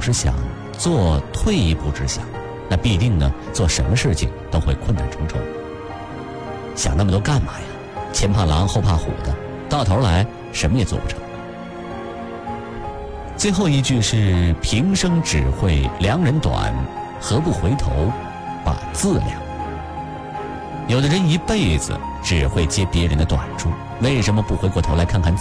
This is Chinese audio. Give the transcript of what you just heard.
是想做退一步之想，那必定呢做什么事情都会困难重重。想那么多干嘛呀？前怕狼后怕虎的，到头来什么也做不成。最后一句是平生只会量人短，何不回头把自量。有的人一辈子只会揭别人的短处，为什么不回过头来看看